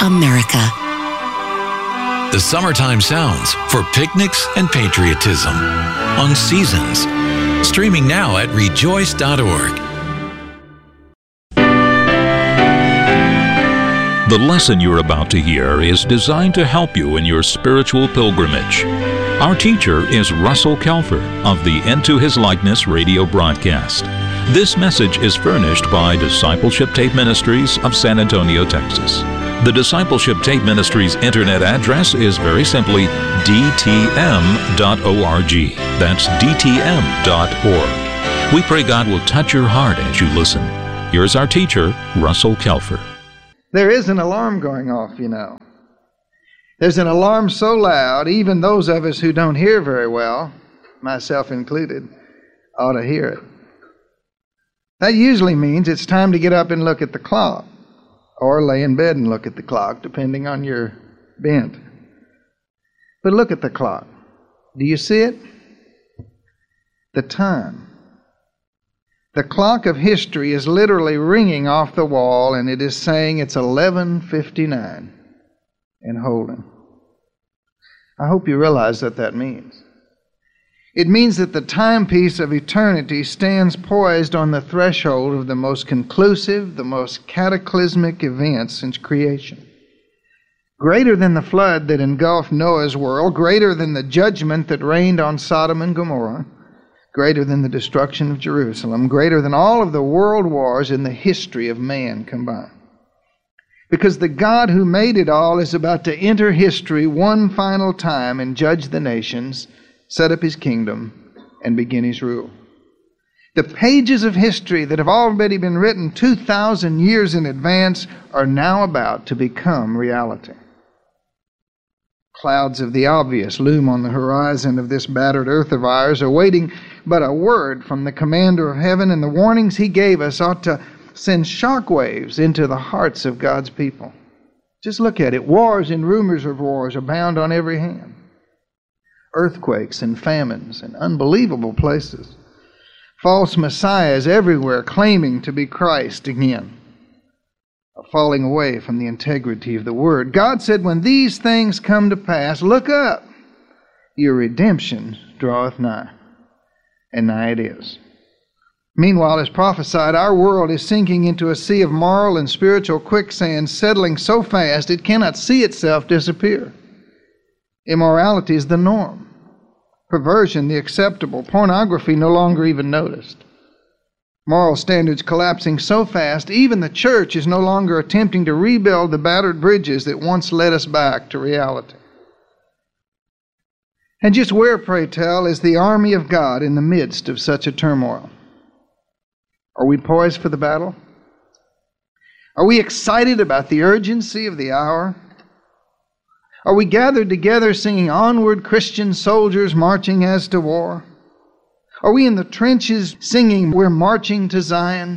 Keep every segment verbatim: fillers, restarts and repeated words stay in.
America. The summertime sounds for picnics and patriotism on Seasons. Streaming now at rejoice dot org. The lesson you're about to hear is designed to help you in your spiritual pilgrimage. Our teacher is Russell Kelfer of the Into His Likeness radio broadcast. This message is furnished by Discipleship Tape Ministries of San Antonio, Texas. The Discipleship Tape Ministries internet address is very simply d t m dot org. That's d t m dot org. We pray God will touch your heart as you listen. Here's our teacher, Russell Kelfer. There is an alarm going off, you know. There's an alarm so loud, even those of us who don't hear very well, myself included, ought to hear it. That usually means it's time to get up and look at the clock, or lay in bed and look at the clock, depending on your bent. But look at the clock. Do you see it? The time. The clock of history is literally ringing off the wall, and it is saying it's eleven fifty-nine and holding. I hope you realize what that means. It means that the timepiece of eternity stands poised on the threshold of the most conclusive, the most cataclysmic event since creation. Greater than the flood that engulfed Noah's world, greater than the judgment that reigned on Sodom and Gomorrah, greater than the destruction of Jerusalem, greater than all of the world wars in the history of man combined. Because the God who made it all is about to enter history one final time and judge the nations, set up His kingdom, and begin His rule. The pages of history that have already been written two thousand years in advance are now about to become reality. Clouds of the obvious loom on the horizon of this battered earth of ours, awaiting but a word from the Commander of Heaven, and the warnings He gave us ought to send shockwaves into the hearts of God's people. Just look at it. Wars and rumors of wars abound on every hand. Earthquakes and famines in unbelievable places. False messiahs everywhere claiming to be Christ again. A falling away from the integrity of the Word. God said, when these things come to pass, look up. Your redemption draweth nigh. And nigh it is. Meanwhile, as prophesied, our world is sinking into a sea of moral and spiritual quicksand, settling so fast it cannot see itself disappear. Immorality is the norm. Perversion the acceptable. Pornography no longer even noticed. Moral standards collapsing so fast, even the church is no longer attempting to rebuild the battered bridges that once led us back to reality. And just where, pray tell, is the army of God in the midst of such a turmoil? Are we poised for the battle? Are we excited about the urgency of the hour? Are we gathered together singing onward Christian soldiers marching as to war? Are we in the trenches singing we're marching to Zion?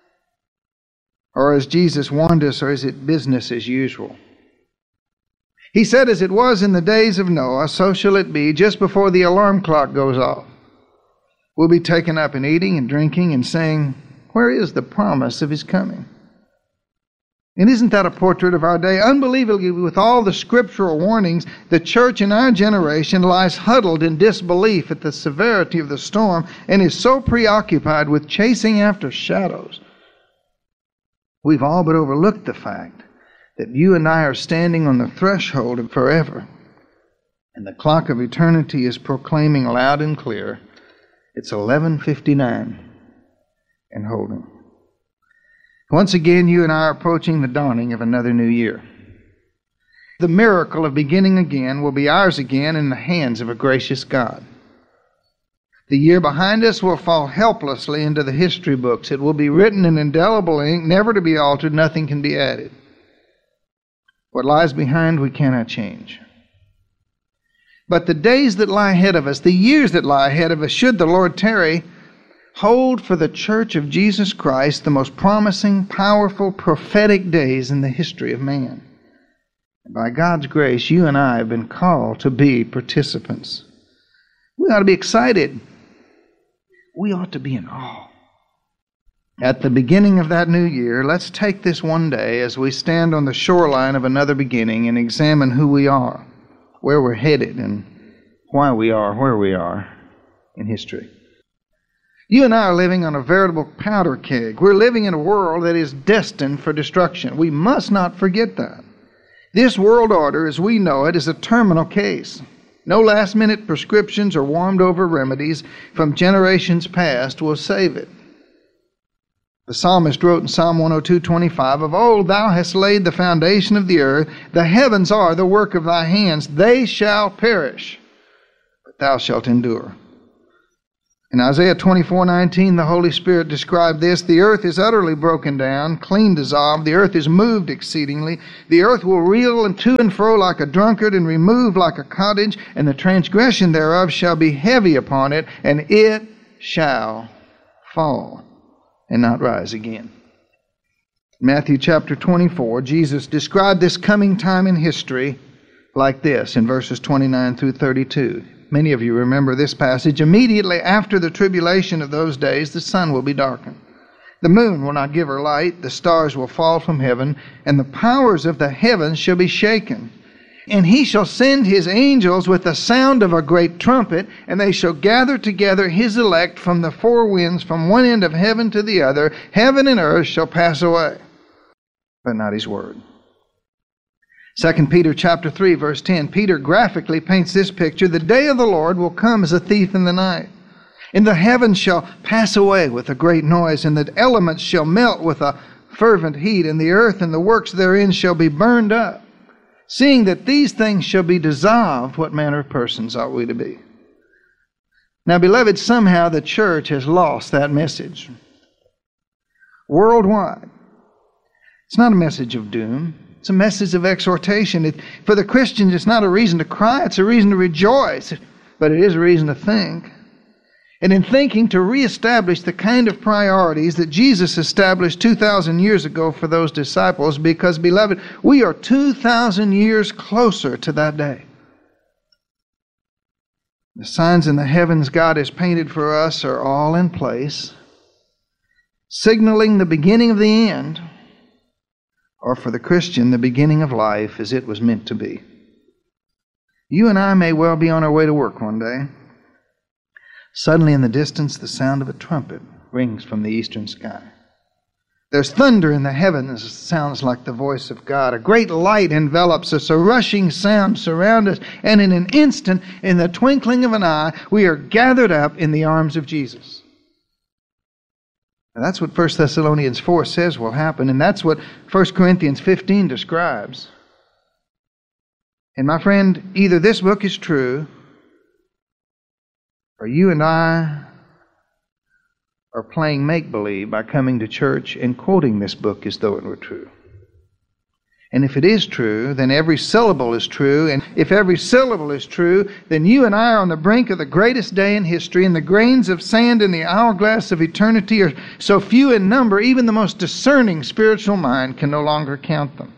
Or as Jesus warned us, or is it business as usual? He said, as it was in the days of Noah, so shall it be just before the alarm clock goes off. We'll be taken up in eating and drinking and saying, where is the promise of His coming? And isn't that a portrait of our day? Unbelievably, with all the scriptural warnings, the church in our generation lies huddled in disbelief at the severity of the storm and is so preoccupied with chasing after shadows. We've all but overlooked the fact that you and I are standing on the threshold of forever, and the clock of eternity is proclaiming loud and clear, it's eleven fifty-nine and holding. Once again, you and I are approaching the dawning of another new year. The miracle of beginning again will be ours again in the hands of a gracious God. The year behind us will fall helplessly into the history books. It will be written in indelible ink, never to be altered, nothing can be added. What lies behind we cannot change. But the days that lie ahead of us, the years that lie ahead of us, should the Lord tarry, hold for the Church of Jesus Christ the most promising, powerful, prophetic days in the history of man. And by God's grace, you and I have been called to be participants. We ought to be excited. We ought to be in awe. At the beginning of that new year, let's take this one day as we stand on the shoreline of another beginning and examine who we are, where we're headed, and why we are where we are in history. You and I are living on a veritable powder keg. We're living in a world that is destined for destruction. We must not forget that. This world order, as we know it, is a terminal case. No last-minute prescriptions or warmed-over remedies from generations past will save it. The psalmist wrote in Psalm one oh two, twenty-five, "Of old thou hast laid the foundation of the earth. The heavens are the work of thy hands. They shall perish, but thou shalt endure." In Isaiah twenty-four nineteen, the Holy Spirit described this: "The earth is utterly broken down, clean dissolved. The earth is moved exceedingly. The earth will reel and to and fro like a drunkard, and remove like a cottage, and the transgression thereof shall be heavy upon it, and it shall fall and not rise again." Matthew chapter twenty-four, Jesus described this coming time in history like this in verses twenty-nine through thirty-two. Many of you remember this passage. "Immediately after the tribulation of those days, the sun will be darkened. The moon will not give her light. The stars will fall from heaven, and the powers of the heavens shall be shaken. And he shall send his angels with the sound of a great trumpet, and they shall gather together his elect from the four winds, from one end of heaven to the other. Heaven and earth shall pass away, but not his word." Second Peter chapter three, verse ten, Peter graphically paints this picture: "The day of the Lord will come as a thief in the night. And the heavens shall pass away with a great noise, and the elements shall melt with a fervent heat, and the earth and the works therein shall be burned up. Seeing that these things shall be dissolved, what manner of persons ought we to be?" Now, beloved, somehow the church has lost that message. Worldwide, it's not a message of doom. It's a message of exhortation. It, for the Christians, it's not a reason to cry. It's a reason to rejoice. But it is a reason to think. And in thinking, to reestablish the kind of priorities that Jesus established two thousand years ago for those disciples, because, beloved, we are two thousand years closer to that day. The signs in the heavens God has painted for us are all in place, signaling the beginning of the end, or for the Christian, the beginning of life as it was meant to be. You and I may well be on our way to work one day. Suddenly in the distance, the sound of a trumpet rings from the eastern sky. There's thunder in the heavens. It sounds like the voice of God. A great light envelops us. A rushing sound surrounds us. And in an instant, in the twinkling of an eye, we are gathered up in the arms of Jesus. Now, that's what First Thessalonians four says will happen, and that's what First Corinthians fifteen describes. And my friend, either this book is true, or you and I are playing make-believe by coming to church and quoting this book as though it were true. And if it is true, then every syllable is true. And if every syllable is true, then you and I are on the brink of the greatest day in history, and the grains of sand in the hourglass of eternity are so few in number, even the most discerning spiritual mind can no longer count them.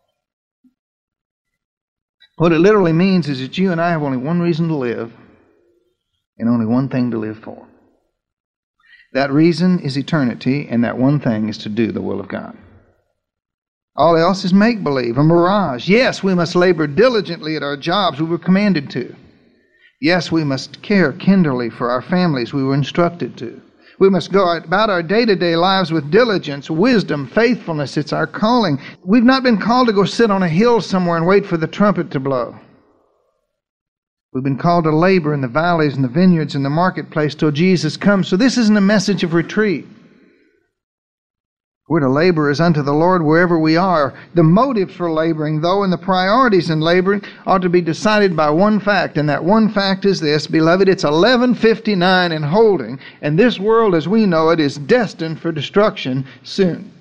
What it literally means is that you and I have only one reason to live, and only one thing to live for. That reason is eternity, and that one thing is to do the will of God. All else is make-believe, a mirage. Yes, we must labor diligently at our jobs we were commanded to. Yes, we must care tenderly for our families we were instructed to. We must go about our day-to-day lives with diligence, wisdom, faithfulness. It's our calling. We've not been called to go sit on a hill somewhere and wait for the trumpet to blow. We've been called to labor in the valleys and the vineyards and the marketplace till Jesus comes. So this isn't a message of retreat. We're to labor as unto the Lord wherever we are. The motives for laboring, though, and the priorities in laboring ought to be decided by one fact, and that one fact is this: beloved, it's eleven fifty-nine and holding, and this world as we know it is destined for destruction soon.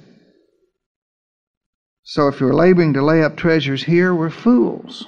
So if you're laboring to lay up treasures here, we're fools.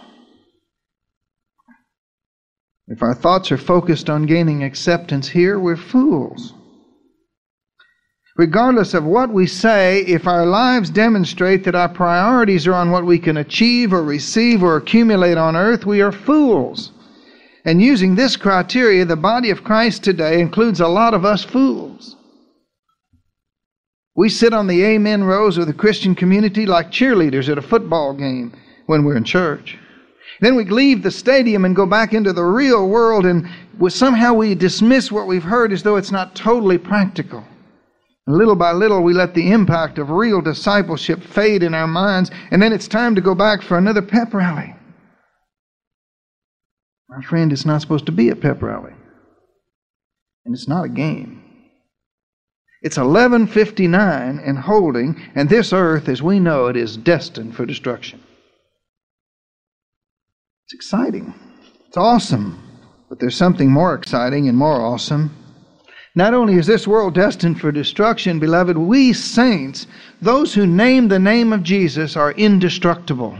If our thoughts are focused on gaining acceptance here, we're fools. Regardless of what we say, if our lives demonstrate that our priorities are on what we can achieve or receive or accumulate on earth, we are fools. And using this criteria, the body of Christ today includes a lot of us fools. We sit on the amen rows of the Christian community like cheerleaders at a football game when we're in church. Then we leave the stadium and go back into the real world, and somehow we dismiss what we've heard as though it's not totally practical. And little by little, we let the impact of real discipleship fade in our minds, and then it's time to go back for another pep rally. My friend, it's not supposed to be a pep rally. And it's not a game. It's eleven fifty-nine and holding, and this earth, as we know it, is destined for destruction. It's exciting. It's awesome. But there's something more exciting and more awesome. Not only is this world destined for destruction, beloved, we saints, those who name the name of Jesus, are indestructible.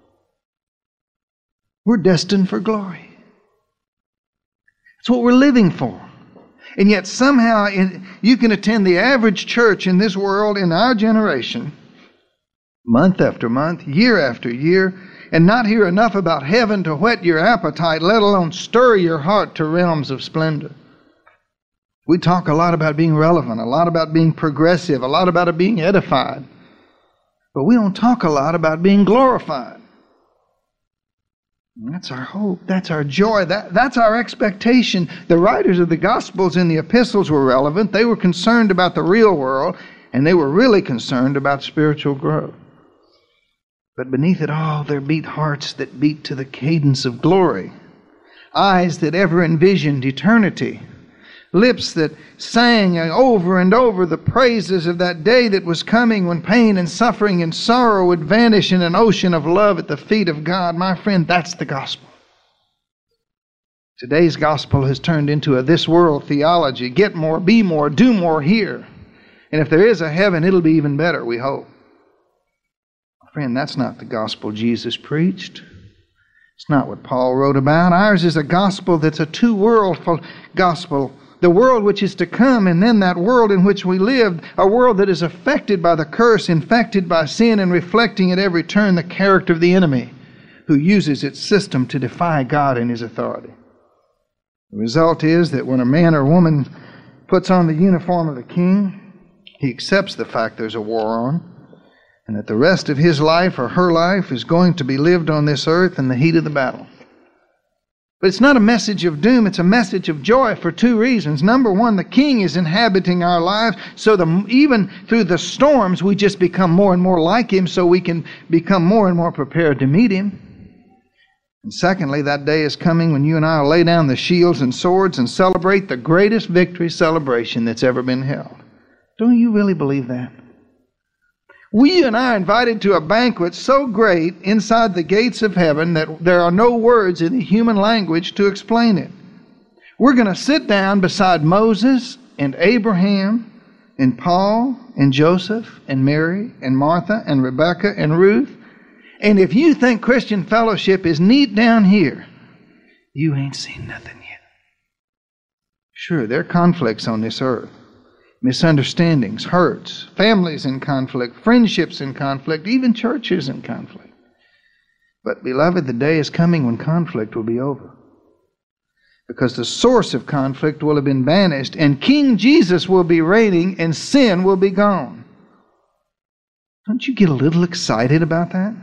We're destined for glory. It's what we're living for. And yet somehow you can attend the average church in this world, in our generation, month after month, year after year, and not hear enough about heaven to whet your appetite, let alone stir your heart to realms of splendor. We talk a lot about being relevant, a lot about being progressive, a lot about it being edified. But we don't talk a lot about being glorified. And that's our hope. That's our joy. That, that's our expectation. The writers of the Gospels and the epistles were relevant. They were concerned about the real world, and they were really concerned about spiritual growth. But beneath it all, there beat hearts that beat to the cadence of glory, eyes that ever envisioned eternity, lips that sang over and over the praises of that day that was coming when pain and suffering and sorrow would vanish in an ocean of love at the feet of God. My friend, that's the gospel. Today's gospel has turned into a this world theology. Get more, be more, do more here. And if there is a heaven, it'll be even better, we hope. Friend, that's not the gospel Jesus preached. It's not what Paul wrote about. Ours is a gospel that's a two-world gospel. The world which is to come, and then that world in which we live, a world that is affected by the curse, infected by sin, and reflecting at every turn the character of the enemy who uses its system to defy God and His authority. The result is that when a man or woman puts on the uniform of the king, he accepts the fact there's a war on, and that the rest of his life or her life is going to be lived on this earth in the heat of the battle. But it's not a message of doom, it's a message of joy for two reasons. Number one, the King is inhabiting our lives, so the, even through the storms, we just become more and more like Him, so we can become more and more prepared to meet Him. And secondly, that day is coming when you and I will lay down the shields and swords and celebrate the greatest victory celebration that's ever been held. Don't you really believe that? We and I are invited to a banquet so great inside the gates of heaven that there are no words in the human language to explain it. We're going to sit down beside Moses and Abraham and Paul and Joseph and Mary and Martha and Rebecca and Ruth. And if you think Christian fellowship is neat down here, you ain't seen nothing yet. Sure, there are conflicts on this earth. Misunderstandings, hurts, families in conflict, friendships in conflict, even churches in conflict. But beloved, the day is coming when conflict will be over. Because the source of conflict will have been banished, and King Jesus will be reigning, and sin will be gone. Don't you get a little excited about that?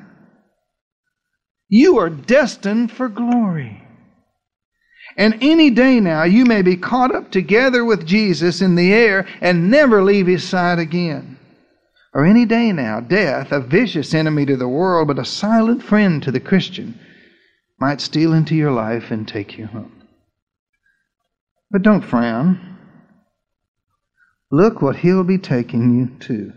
You are destined for glory. And any day now, you may be caught up together with Jesus in the air and never leave His side again. Or any day now, death, a vicious enemy to the world, but a silent friend to the Christian, might steal into your life and take you home. But don't frown. Look what He'll be taking you to.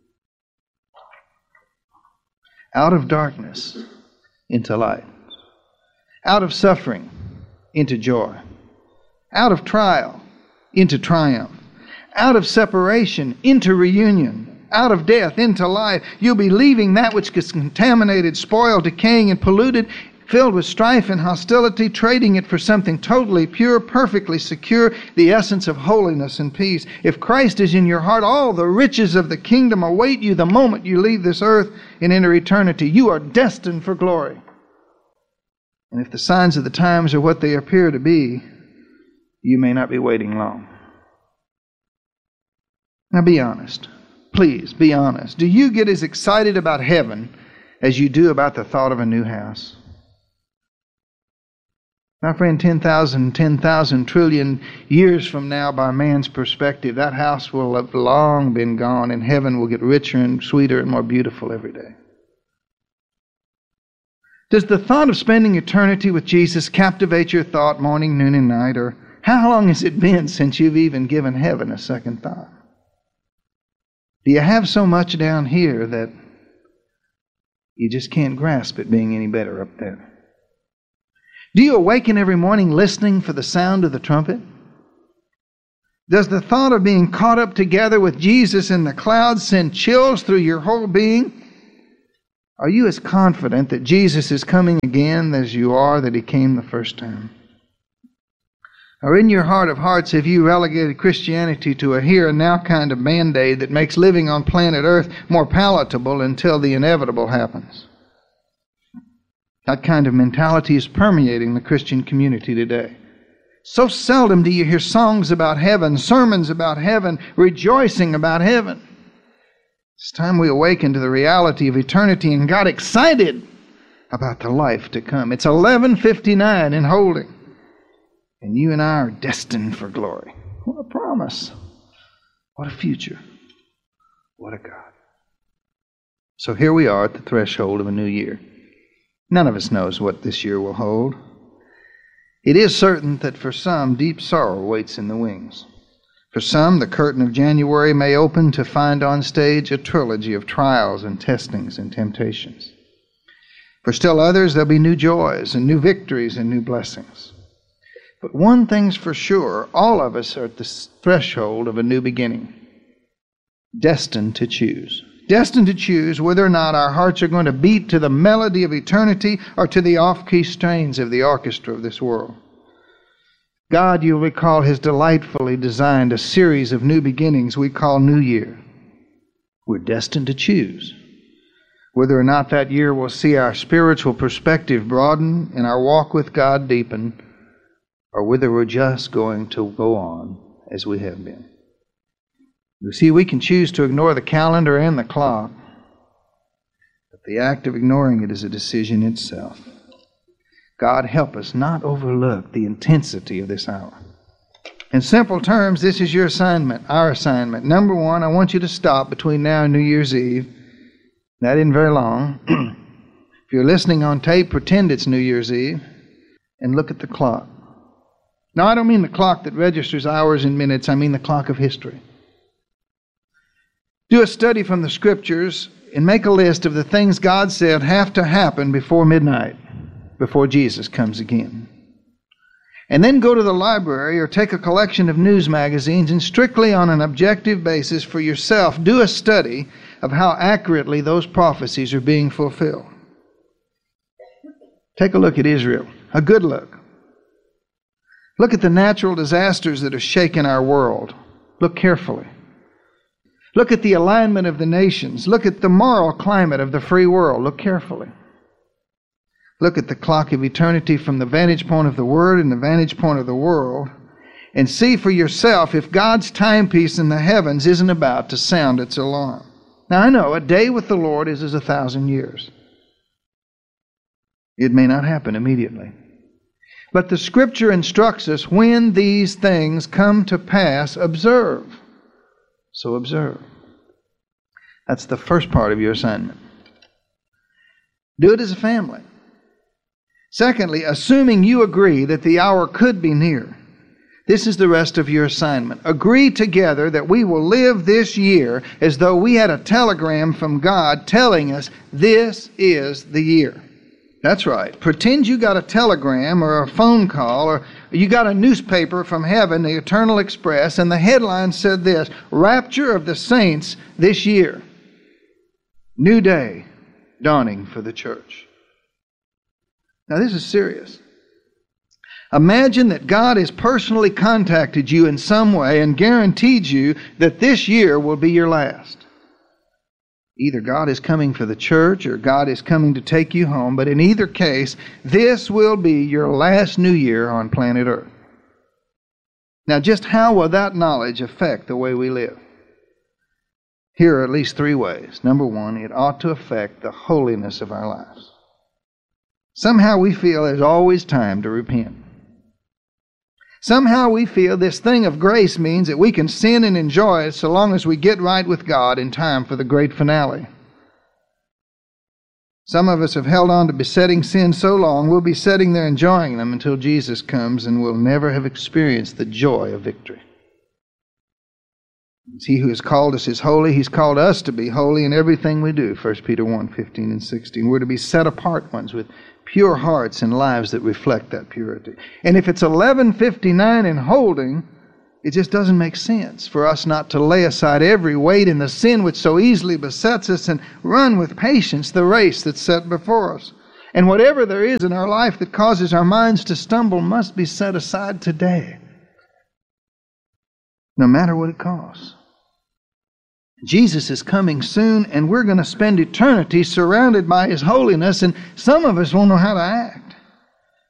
Out of darkness into light. Out of suffering into joy. Out of trial into triumph. Out of separation into reunion. Out of death into life. You'll be leaving that which is contaminated, spoiled, decaying, and polluted, filled with strife and hostility, trading it for something totally pure, perfectly secure, the essence of holiness and peace. If Christ is in your heart, all the riches of the kingdom await you the moment you leave this earth and enter eternity. You are destined for glory. And if the signs of the times are what they appear to be, you may not be waiting long. Now be honest. Please, be honest. Do you get as excited about heaven as you do about the thought of a new house? My friend, ten thousand, ten thousand trillion years from now, by man's perspective, that house will have long been gone, and heaven will get richer and sweeter and more beautiful every day. Does the thought of spending eternity with Jesus captivate your thought morning, noon, and night? Or how long has it been since you've even given heaven a second thought? Do you have so much down here that you just can't grasp it being any better up there? Do you awaken every morning listening for the sound of the trumpet? Does the thought of being caught up together with Jesus in the clouds send chills through your whole being? Are you as confident that Jesus is coming again as you are that He came the first time? Or in your heart of hearts have you relegated Christianity to a here and now kind of band-aid that makes living on planet Earth more palatable until the inevitable happens? That kind of mentality is permeating the Christian community today. So seldom do you hear songs about heaven, sermons about heaven, rejoicing about heaven. It's time we awaken to the reality of eternity and got excited about the life to come. It's eleven fifty-nine in Holding, and you and I are destined for glory. What a promise. What a future. What a God. So here we are at the threshold of a new year. None of us knows what this year will hold. It is certain that for some, deep sorrow waits in the wings. For some, the curtain of January may open to find on stage a trilogy of trials and testings and temptations. For still others, there'll be new joys and new victories and new blessings. But one thing's for sure, all of us are at the threshold of a new beginning, destined to choose. Destined to choose whether or not our hearts are going to beat to the melody of eternity or to the off-key strains of the orchestra of this world. God, you'll recall, has delightfully designed a series of new beginnings we call New Year. We're destined to choose whether or not that year will see our spiritual perspective broaden and our walk with God deepen, or whether we're just going to go on as we have been. You see, we can choose to ignore the calendar and the clock, but the act of ignoring it is a decision itself. God, help us not overlook the intensity of this hour. In simple terms, this is your assignment, our assignment. Number one, I want you to stop between now and New Year's Eve. That isn't very long. If you're listening on tape, pretend it's New Year's Eve and look at the clock. Now, I don't mean the clock that registers hours and minutes. I mean the clock of history. Do a study from the Scriptures and make a list of the things God said have to happen before midnight, before Jesus comes again. And then go to the library or take a collection of news magazines and strictly on an objective basis for yourself, do a study of how accurately those prophecies are being fulfilled. Take a look at Israel, a good look. Look at the natural disasters that are shaking our world. Look carefully. Look at the alignment of the nations. Look at the moral climate of the free world. Look carefully. Look at the clock of eternity from the vantage point of the Word and the vantage point of the world, and see for yourself if God's timepiece in the heavens isn't about to sound its alarm. Now, I know a day with the Lord is as a thousand years. It may not happen immediately. But the Scripture instructs us when these things come to pass, observe. So observe. That's the first part of your assignment. Do it as a family. Secondly, assuming you agree that the hour could be near, this is the rest of your assignment. Agree together that we will live this year as though we had a telegram from God telling us this is the year. That's right. Pretend you got a telegram or a phone call or you got a newspaper from heaven, the Eternal Express, and the headline said this: Rapture of the Saints this year. New day dawning for the church. Now this is serious. Imagine that God has personally contacted you in some way and guaranteed you that this year will be your last. Either God is coming for the church or God is coming to take you home, but in either case, this will be your last new year on planet Earth. Now, just how will that knowledge affect the way we live? Here are at least three ways. Number one, it ought to affect the holiness of our lives. Somehow we feel there's always time to repent. Somehow we feel this thing of grace means that we can sin and enjoy it so long as we get right with God in time for the great finale. Some of us have held on to besetting sin so long, we'll be sitting there enjoying them until Jesus comes, and we'll never have experienced the joy of victory. He who has called us is holy. He's called us to be holy in everything we do, First Peter one, fifteen and sixteen. We're to be set apart ones with pure hearts and lives that reflect that purity. And if it's eleven fifty-nine and holding, it just doesn't make sense for us not to lay aside every weight in the sin which so easily besets us and run with patience the race that's set before us. And whatever there is in our life that causes our minds to stumble must be set aside today, no matter what it costs. Jesus is coming soon, and we're going to spend eternity surrounded by His holiness, and some of us won't know how to act.